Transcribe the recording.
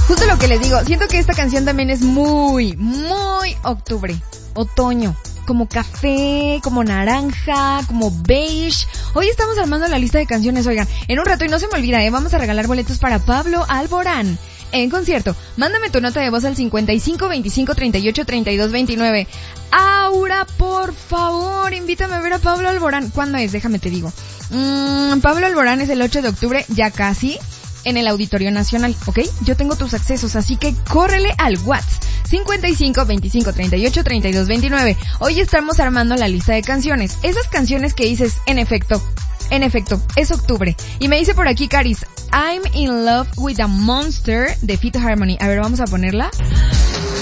Justo lo que les digo, siento que esta canción también es muy, muy octubre, otoño. Como café, como naranja, como beige. Hoy estamos armando la lista de canciones, oigan. En un rato, y no se me olvida, vamos a regalar boletos para Pablo Alborán en concierto. Mándame tu nota de voz al 55 25 38 32 29. Aura, por favor, invítame a ver a Pablo Alborán. ¿Cuándo es? Déjame te digo. Pablo Alborán es el 8 de octubre, ya casi, en el Auditorio Nacional, ¿ok? Yo tengo tus accesos, así que córrele al WhatsApp 55 25 38 32 29. Hoy estamos armando la lista de canciones. Esas canciones que dices, en efecto, es octubre. Y me dice por aquí Caris, I'm in love with a monster de Fifth Harmony. A ver, vamos a ponerla.